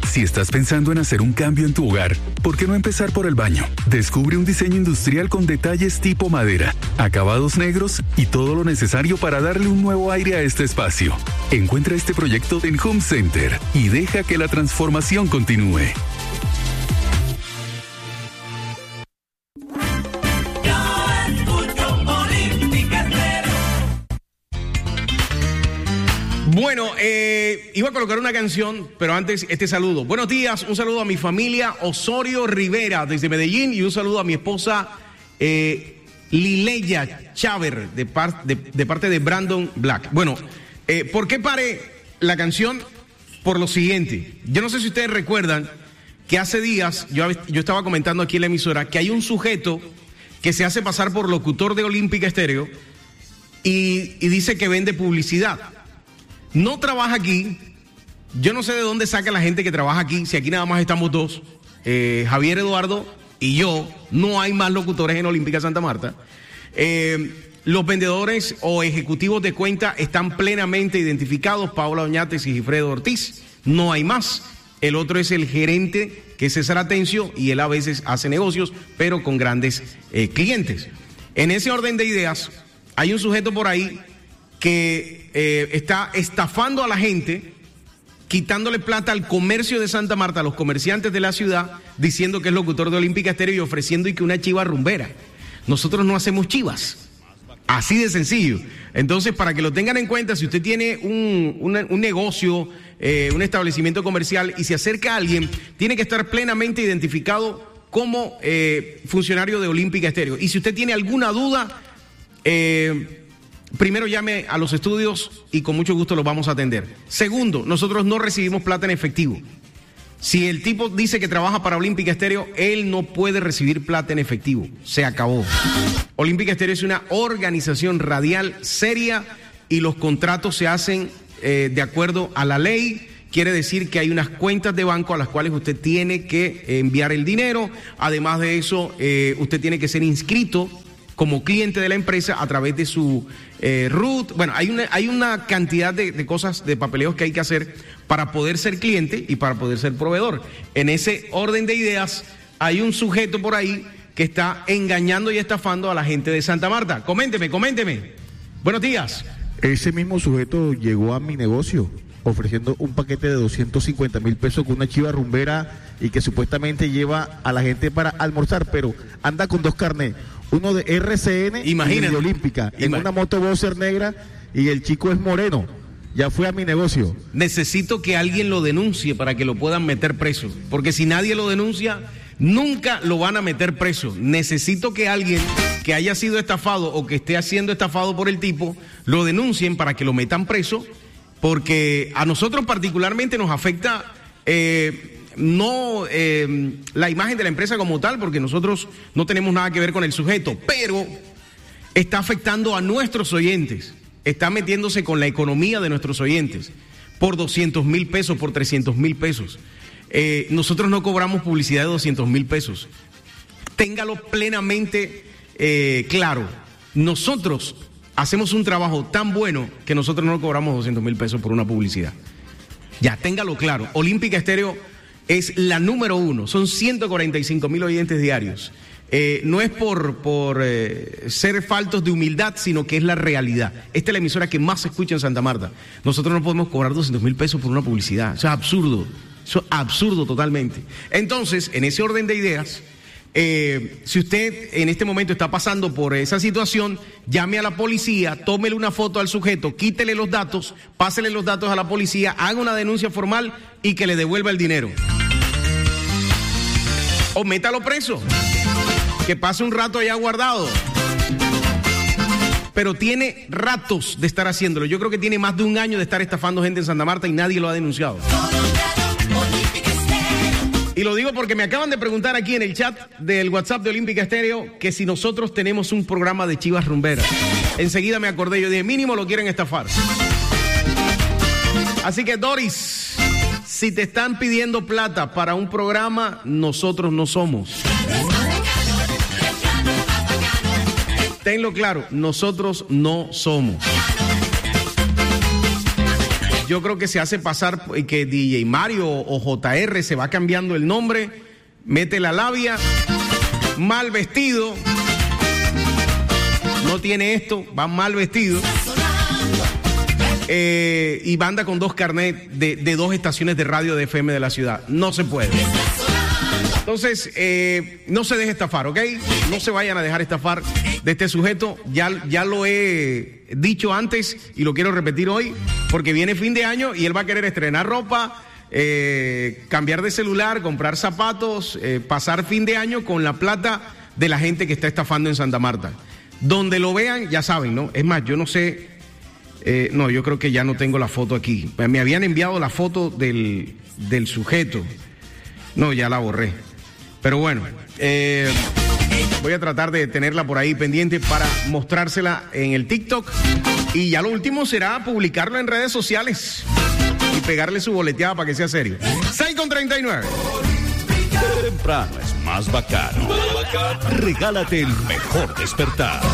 Si estás pensando en hacer un cambio en tu hogar, ¿por qué no empezar por el baño? Descubre un diseño industrial con detalles tipo madera, acabados negros y todo lo necesario para darle un nuevo aire a este espacio. Encuentra este proyecto en Home Center y deja que la transformación continúe. Bueno, iba a colocar una canción, pero antes este saludo. Buenos días, un saludo a mi familia Osorio Rivera desde Medellín y un saludo a mi esposa Lileya Chaver de parte de Brandon Black. Bueno, ¿por qué paré la canción? Por lo siguiente. Yo no sé si ustedes recuerdan que hace días yo estaba comentando aquí en la emisora que hay un sujeto que se hace pasar por locutor de Olímpica Estéreo y dice que vende publicidad. No trabaja aquí. Yo no sé de dónde saca la gente que trabaja aquí. Si aquí nada más estamos dos, Javier Eduardo y yo. No hay más locutores en Olímpica Santa Marta. Los vendedores o ejecutivos de cuenta están plenamente identificados: Paola Oñates y Gifredo Ortiz. No hay más. El otro es el gerente, que es César Atencio, y él a veces hace negocios, pero con grandes clientes. En ese orden de ideas, hay un sujeto por ahí que está estafando a la gente, quitándole plata al comercio de Santa Marta, a los comerciantes de la ciudad, diciendo que es locutor de Olímpica Estéreo y ofreciendo y que una chiva rumbera. Nosotros no hacemos chivas, así de sencillo. Entonces, para que lo tengan en cuenta, si usted tiene un negocio, un establecimiento comercial y se acerca a alguien, tiene que estar plenamente identificado como funcionario de Olímpica Estéreo. Y si usted tiene alguna duda, primero llame a los estudios y con mucho gusto los vamos a atender. Segundo, nosotros no recibimos plata en efectivo. Si el tipo dice que trabaja para Olímpica Estéreo, él no puede recibir plata en efectivo. Se acabó. Olímpica Estéreo es una organización radial seria y los contratos se hacen de acuerdo a la ley. Quiere decir que hay unas cuentas de banco a las cuales usted tiene que enviar el dinero. Además de eso, usted tiene que ser inscrito como cliente de la empresa a través de su RUT. Bueno, hay una cantidad de cosas, de papeleos que hay que hacer para poder ser cliente y para poder ser proveedor. En ese orden de ideas, hay un sujeto por ahí que está engañando y estafando a la gente de Santa Marta. Coménteme. Buenos días. Ese mismo sujeto llegó a mi negocio ofreciendo un paquete de 250,000 pesos con una chiva rumbera y que supuestamente lleva a la gente para almorzar, pero anda con dos carnets. Uno de RCN y de Olímpica, en una moto Boxer negra, y el chico es moreno. Ya fue a mi negocio. Necesito que alguien lo denuncie para que lo puedan meter preso, porque si nadie lo denuncia, nunca lo van a meter preso. Necesito que alguien que haya sido estafado o que esté siendo estafado por el tipo, lo denuncien para que lo metan preso, porque a nosotros particularmente nos afecta no la imagen de la empresa como tal, porque nosotros no tenemos nada que ver con el sujeto, pero está afectando a nuestros oyentes, está metiéndose con la economía de nuestros oyentes por 200,000 pesos, por 300,000 pesos. Nosotros no cobramos publicidad de 200,000 pesos. Téngalo plenamente claro. Nosotros hacemos un trabajo tan bueno que nosotros no cobramos 200,000 pesos por una publicidad. Ya, téngalo claro. Olímpica Estéreo es la número 1, son 145,000 oyentes diarios. No es por ser faltos de humildad, sino que es la realidad. Esta es la emisora que más se escucha en Santa Marta. Nosotros no podemos cobrar 200,000 pesos por una publicidad. Eso es absurdo. Eso es absurdo totalmente. Entonces, en ese orden de ideas, si usted en este momento está pasando por esa situación, llame a la policía, tómele una foto al sujeto, quítele los datos, pásele los datos a la policía, haga una denuncia formal y que le devuelva el dinero. O métalo preso, que pase un rato allá guardado. Pero tiene ratos de estar haciéndolo. Yo creo que tiene más de un año de estar estafando gente en Santa Marta y nadie lo ha denunciado. Y lo digo porque me acaban de preguntar aquí en el chat del WhatsApp de Olímpica Estéreo que si nosotros tenemos un programa de chivas rumberas. Enseguida me acordé, yo dije, mínimo lo quieren estafar. Así que, Doris, si te están pidiendo plata para un programa, nosotros no somos. Tenlo claro, nosotros no somos. yo creo que se hace pasar que DJ Mario o JR se va cambiando el nombre, mete la labia, mal vestido, no tiene esto, va mal vestido. Y banda con 2 carnets de 2 estaciones de radio de FM de la ciudad. No se puede. Entonces, no se deje estafar, ¿ok? No se vayan a dejar estafar de este sujeto. Ya lo he dicho antes y lo quiero repetir hoy, porque viene fin de año y él va a querer estrenar ropa, cambiar de celular, comprar zapatos, pasar fin de año con la plata de la gente que está estafando en Santa Marta. Donde lo vean, ya saben, ¿no? Es más, yo no sé... no, yo creo que ya no tengo la foto aquí. Me habían enviado la foto del sujeto. No, ya la borré. Pero bueno, voy a tratar de tenerla por ahí pendiente para mostrársela en el TikTok. Y ya lo último será publicarlo en redes sociales y pegarle su boleteada para que sea serio. 6:39. Temprano es más bacano. Regálate el mejor despertar.